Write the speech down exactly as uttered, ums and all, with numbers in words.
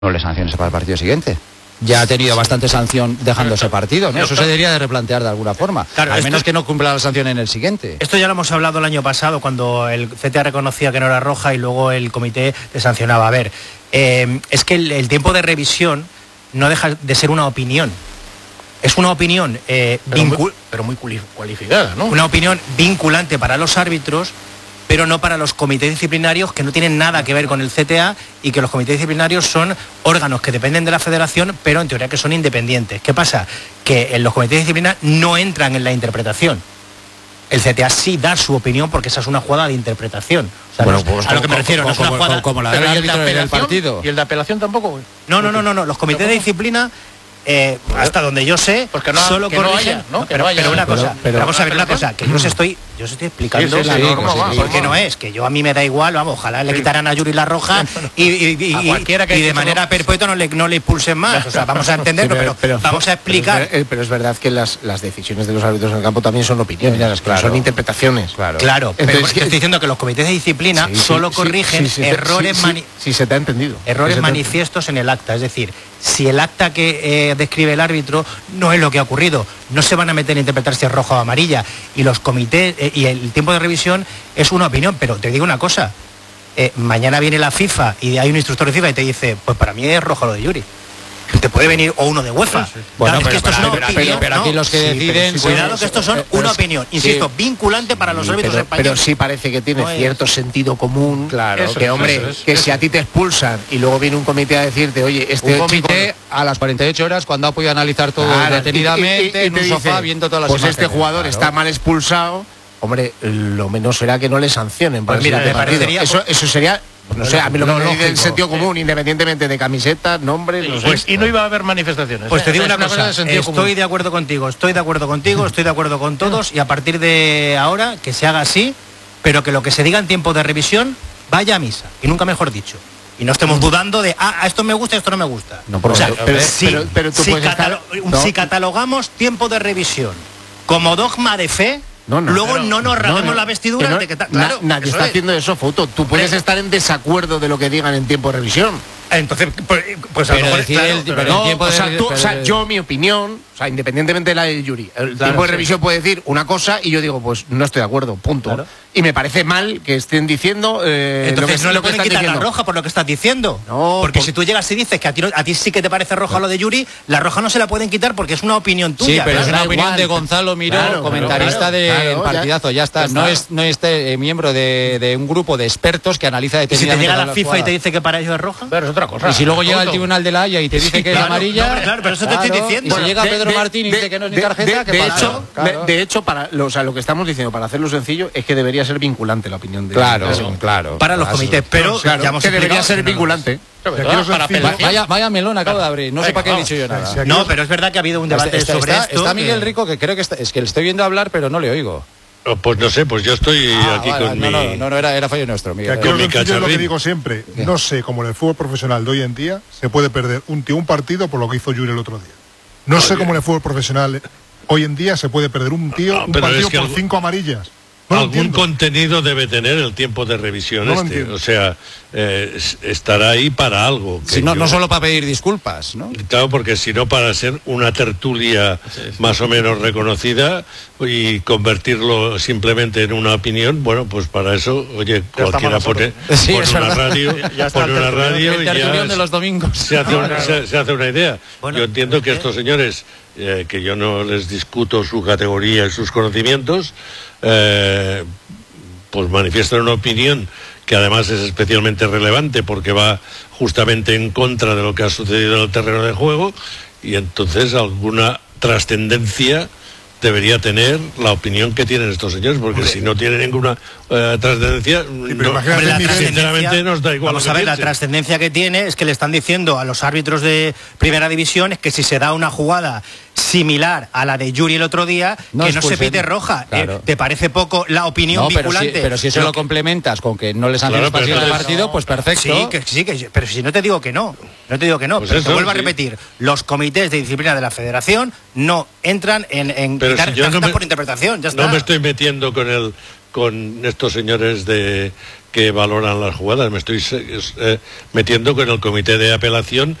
no le sanciones para el partido siguiente. Ya ha tenido bastante sanción dejando ese partido, ¿no? Eso se debería de replantear de alguna forma. Claro, al menos esto, que no cumpla la sanción en el siguiente. Esto ya lo hemos hablado el año pasado, cuando el C T A reconocía que no era roja y luego el comité le sancionaba. A ver, eh, es que el, el tiempo de revisión no deja de ser una opinión. Es una opinión eh, pero, muy, pero muy cualificada, ¿no? Una opinión vinculante para los árbitros, pero no para los comités disciplinarios, que no tienen nada que ver con el C T A, y que los comités disciplinarios son órganos que dependen de la federación, pero en teoría que son independientes. ¿Qué pasa? Que en los comités de disciplina no entran en la interpretación. El C T A sí da su opinión porque esa es una jugada de interpretación. O sea, bueno, no, pues, a lo que me refiero, no es una jugada... Como la del árbitro del partido. ¿Y el de apelación tampoco? No, no, no, no, no. Los comités de disciplina... Eh, hasta donde yo sé, porque no, solo que corrigen, no haya, ¿no? pero, no haya, pero una pero, cosa, pero, vamos a ver una cosa, que yo os estoy, yo os estoy explicando sí, sí, la sí, norma, sí, sí, porque sí. no es, que yo a mí me da igual, vamos, ojalá le quitaran a Yuri la roja y, y, y, y, y de manera perpetua no le, no le impulsen más, o sea, vamos a entenderlo, pero, pero, pero vamos a explicar. Pero, pero es verdad que las, las decisiones de los árbitros en el campo también son opiniones, claro, son interpretaciones. Claro, claro. Entonces, pero estoy diciendo que los comités de disciplina sí, solo sí, corrigen sí, sí, errores sí, sí, sí, se te ha entendido. Errores sí, manifiestos en el acta, es decir, si el acta que eh, describe el árbitro no es lo que ha ocurrido, no se van a meter a interpretar si es roja o amarilla, y los comités eh, y el tiempo de revisión es una opinión, pero te digo una cosa, eh, mañana viene la FIFA y hay un instructor de FIFA y te dice, pues para mí es rojo lo de Yuri. Te puede venir o uno de UEFA. Sí, sí. Bueno, es pero, que esto pero, es una pero, opinión, pero, pero aquí ¿no? los que sí, deciden... Sí, cuidado que estos son pero, una opinión, insisto, sí, vinculante para los árbitros pero, españoles. Pero sí parece que tiene no cierto es. sentido común. Claro. Eso, que hombre, eso es, que eso. si a ti te expulsan y luego viene un comité a decirte, oye, este un comité chico... a las cuarenta y ocho horas, cuando ha podido analizar todo claro, detenidamente, y, y, y, y en un dice, sofá, viendo todas las pues imágenes. Pues este jugador claro. está mal expulsado, hombre, lo menos será que no le sancionen. Pues mira, me parecería... Eso, eso sería... No sé, a mí lo que me dice el sentido común, independientemente de camisetas, nombres... Sí, no pues, sé. y no iba a haber manifestaciones. Pues te digo una, una cosa, cosa de estoy común. de acuerdo contigo, estoy de acuerdo contigo, estoy de acuerdo con todos, y a partir de ahora que se haga así, pero que lo que se diga en tiempo de revisión vaya a misa, y nunca mejor dicho. Y no estemos dudando de, ah, esto me gusta, esto no me gusta. No, por o sea, pero, pero, si, pero, pero tú si, puedes catalo estar, no. si catalogamos tiempo de revisión como dogma de fe... No, no, luego pero, no nos rasguemos no, no, la vestidura no, de que ta, claro, na, nadie está es. haciendo eso, Foto. Tú puedes pero, estar en desacuerdo de lo que digan en tiempo de revisión. Entonces, pues, pues a lo mejor decir claro, el, pero no, el tiempo o sea, de, tú, pero, o sea, yo mi opinión, o sea, independientemente de la de Yuri, el claro, tiempo de revisión sí. puede decir una cosa y yo digo, pues no estoy de acuerdo, punto. Claro. Y me parece mal que estén diciendo eh, entonces lo que, no lo le pueden que quitar diciendo. la roja por lo que estás diciendo. No, porque por... si tú llegas y dices que a ti, a ti sí que te parece roja lo de Yuri, la roja no se la pueden quitar porque es una opinión tuya. Sí, pero claro, es una opinión igual. de Gonzalo Miró, claro, comentarista claro, del claro, partidazo, ya está. Ya no está. es no es eh, miembro de, de un grupo de expertos que analiza detenidamente. ¿Y si te llega la FIFA y te dice que para ellos es roja? Pero es otra cosa. Y si luego llega el Tribunal de la Haya y te dice que es amarilla... Claro, pero eso te estoy diciendo. Y si llega Pedro Martín y dice que no es ni tarjeta, ¿qué pasa? De hecho, para lo que estamos diciendo, para hacerlo sencillo, es que debería ser vinculante la opinión de Claro, claro. Para los comités, pero claro, que debería ser vinculante. Vaya, vaya melón acabo de abrir, no sé para qué he dicho yo nada. No, pero es verdad que ha habido un debate está, sobre está, esto. Está Miguel que... Rico, que creo que está, es que le estoy viendo hablar, pero no le oigo. Oh, pues no sé, pues yo estoy ah, aquí vale, con no, mi... No, no, no, era, era fallo nuestro, Miguel. Que aquí es lo que digo siempre. ¿Qué? No sé, como en el fútbol profesional de hoy en día, se puede perder un, tío, un partido por lo que hizo Yuri el otro día. No Oye. sé cómo en el fútbol profesional hoy en día se puede perder un tío, no, un partido es que por algo... cinco amarillas. No algún contenido debe tener el tiempo de revisión no este, o sea, eh, estará ahí para algo. Sí, no, yo... no solo para pedir disculpas, ¿no? Claro, porque si no para ser una tertulia sí, sí. más o menos reconocida y convertirlo simplemente en una opinión, bueno, pues para eso, oye, ya cualquiera pone, sí, pone una radio, ya pone una radio el y ya de los domingos. Se hace, una, se, se hace una idea. Bueno, yo entiendo que estos señores, eh, que yo no les discuto su categoría y sus conocimientos, Eh, pues manifiestan una opinión que además es especialmente relevante porque va justamente en contra de lo que ha sucedido en el terreno de juego y entonces alguna trascendencia debería tener la opinión que tienen estos señores, porque hombre, si no tienen ninguna uh, trascendencia, sí, no, hombre, la sinceramente nos da igual. Vamos a ver, la trascendencia que tiene es que le están diciendo a los árbitros de primera división es que si se da una jugada similar a la de Yuri el otro día, no que no se pite roja. Claro. Eh, ¿Te parece poco la opinión no, vinculante? Pero si, pero si eso pero lo que... complementas con que no les han claro, pasado el partido, no, pues perfecto. Sí, que, sí que, pero si no te digo que no, no te digo que no, pues pero eso, te vuelvo sí. a repetir, los comités de disciplina de la federación no entran en, en quitar si no me, por interpretación, ya está. No me estoy metiendo con el con estos señores de que valoran las jugadas. Me estoy eh, metiendo con el comité de apelación